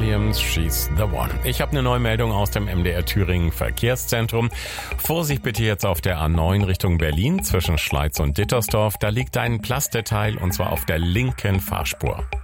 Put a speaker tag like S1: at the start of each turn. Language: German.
S1: Williams, She's the One. Ich habe eine Neumeldung aus dem MDR Thüringen Verkehrszentrum. Vorsicht bitte jetzt auf der A9 Richtung Berlin zwischen Schleiz und Dittersdorf. Da liegt ein Plastikteil und zwar auf der linken Fahrspur.